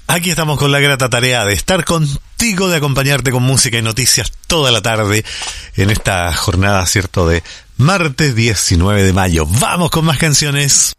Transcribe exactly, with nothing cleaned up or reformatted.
Aquí estamos con la grata tarea de estar contigo, de acompañarte con música y noticias toda la tarde en esta jornada, ¿cierto?, de martes diecinueve de mayo. Vamos con más canciones.